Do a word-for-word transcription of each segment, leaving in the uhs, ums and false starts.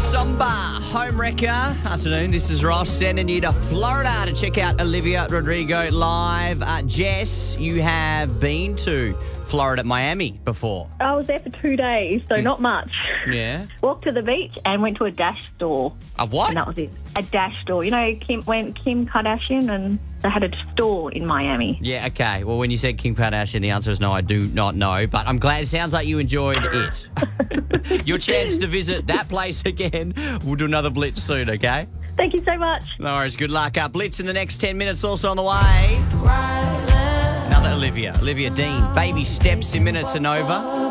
Samba, home wrecker. Afternoon, this is Ross sending you to Florida to check out Olivia Rodrigo live. Uh, Jess, you have been to Florida, Miami before. I was there for two days, so not much. Yeah. Walked to the beach and went to a Dash store. A what? And that was it. A Dash store. You know, Kim went Kim Kardashian and they had a store in Miami. Yeah, okay. Well, when you said Kim Kardashian, the answer is no, I do not know. But I'm glad it sounds like you enjoyed it. Your chance to visit that place again. We'll do another Blitz soon, okay? Thank you so much. No worries. Good luck. Uh, Blitz in the next ten minutes also on the way. Another Olivia. Olivia Dean. Baby Steps in minutes and over.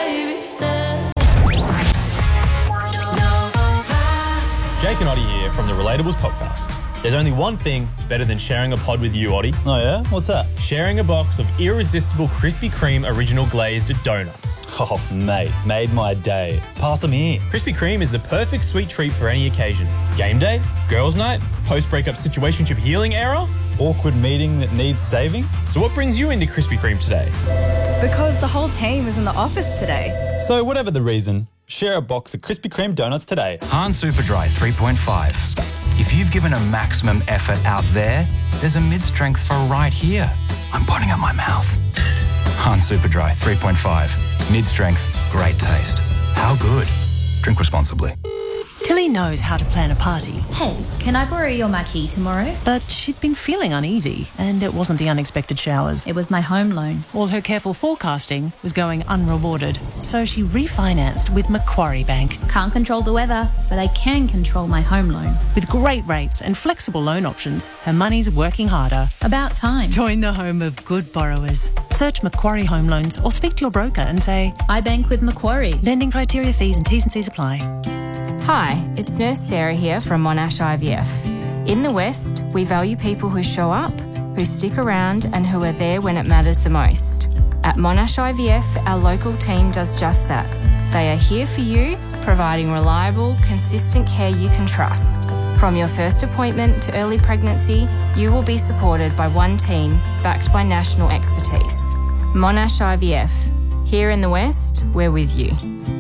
Jake and Oddie here from the Relatables podcast. There's only one thing better than sharing a pod with you, Oddie. Oh, yeah? What's that? Sharing a box of irresistible Krispy Kreme original glazed donuts. Oh, mate, made my day. Pass them here. Krispy Kreme is the perfect sweet treat for any occasion. Game day, girls' night, post-breakup situationship healing era. Awkward meeting that needs saving. So what brings you into Krispy Kreme today? Because the whole team is in the office today. So whatever the reason, share a box of Krispy Kreme donuts today. Han Superdry three point five. If you've given a maximum effort out there, there's a mid-strength for right here. I'm putting up my mouth. Han Superdry three point five. Mid-strength, great taste. How good? Drink responsibly. Tilly knows how to plan a party. Hey, can I borrow your marquee tomorrow? But she'd been feeling uneasy, and it wasn't the unexpected showers. It was my home loan. All her careful forecasting was going unrewarded. So she refinanced with Macquarie Bank. Can't control the weather, but I can control my home loan. With great rates and flexible loan options, her money's working harder. About time. Join the home of good borrowers. Search Macquarie Home Loans or speak to your broker and say, I bank with Macquarie. Lending criteria, fees and T's and C's apply. Hi, it's Nurse Sarah here from Monash I V F. In the West, we value people who show up, who stick around and who are there when it matters the most. At Monash I V F, our local team does just that. They are here for you, providing reliable, consistent care you can trust. From your first appointment to early pregnancy, you will be supported by one team backed by national expertise. Monash I V F. Here in the West, we're with you.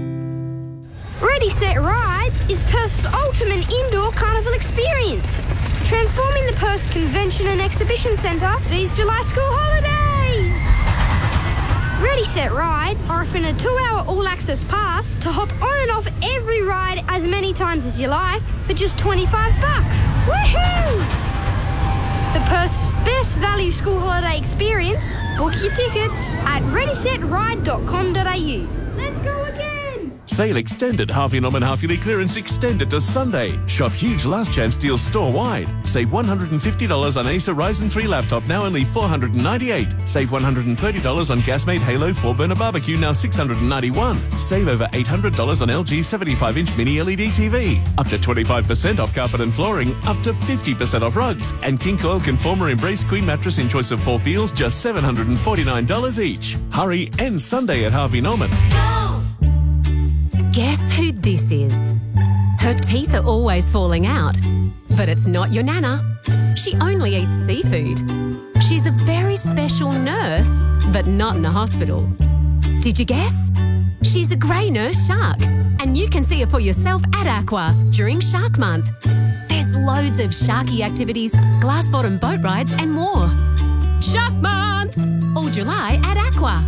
Ready, Set, Ride is Perth's ultimate indoor carnival experience, transforming the Perth Convention and Exhibition Centre these July school holidays. Ready, Set, Ride are offering a two-hour all-access pass to hop on and off every ride as many times as you like for just twenty-five bucks. Woohoo! For Perth's best value school holiday experience, book your tickets at ready set ride dot com dot a u. Let's go again! Sale extended. Harvey Norman Half Yearly Clearance extended to Sunday. Shop huge last chance deals store-wide. Save one hundred fifty dollars on Acer Ryzen three laptop, now only four hundred ninety-eight dollars. Save one hundred thirty dollars on Gasmate Halo four burner barbecue, now six hundred ninety-one dollars. Save over eight hundred dollars on L G seventy-five inch mini L E D T V. Up to twenty-five percent off carpet and flooring. Up to fifty percent off rugs. And King Coil Conformer Embrace Queen mattress in choice of four feels, just seven hundred forty-nine dollars each. Hurry, end Sunday at Harvey Norman. Guess who this is? Her teeth are always falling out, but it's not your nana. She only eats seafood. She's a very special nurse, but not in a hospital. Did you guess? She's a grey nurse shark, and you can see her for yourself at Aqua during Shark Month. There's loads of sharky activities, glass bottom boat rides and more. Shark Month! All July at Aqua.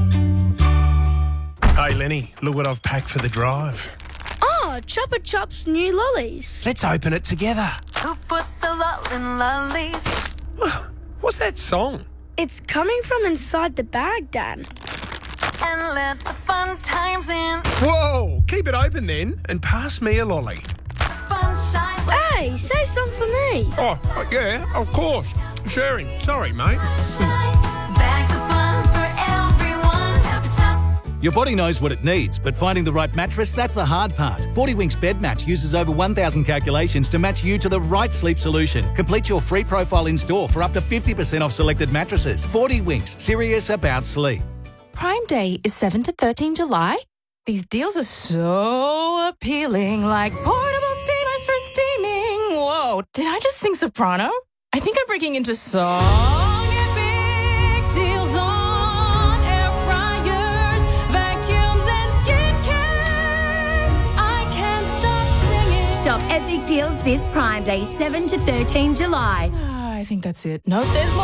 Hey Lenny, look what I've packed for the drive. Oh, Chupa Chup's new lollies. Let's open it together. Who put the lull in lollies? What's that song? It's coming from inside the bag, Dad. And let the fun times in. Whoa! Keep it open then and pass me a lolly. Hey, say something for me. Oh, uh, yeah, of course. Sharing. Sorry, mate. Bags of fun for everyone. Chupa Chups. Your body knows what it needs, but finding the right mattress, that's the hard part. forty Winks Bed Match uses over one thousand calculations to match you to the right sleep solution. Complete your free profile in store for up to fifty percent off selected mattresses. forty Winks, serious about sleep. Prime Day is seventh to thirteenth July. These deals are so appealing, like portable steamers for steaming. Whoa, did I just sing soprano? I think I'm breaking into song. And big deals on air fryers, vacuums and skincare. I can't stop Shop epic deals this Prime Day, seven to thirteen July. I think that's it. Nope, there's more.